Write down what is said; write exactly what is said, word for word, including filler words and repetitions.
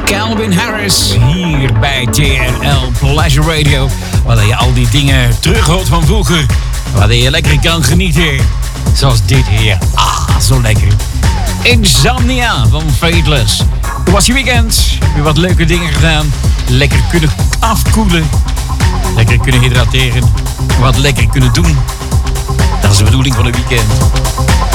Calvin Harris hier bij T R L Pleasure Radio. Waar je al die dingen terug hoort van vroeger. Waar je lekker kan genieten. Zoals dit hier. Ah, zo lekker. Insomnia van Fateless. Hoe was je weekend? Heb je wat leuke dingen gedaan? Lekker kunnen afkoelen. Lekker kunnen hydrateren. Wat lekker kunnen doen. Dat is de bedoeling van het weekend.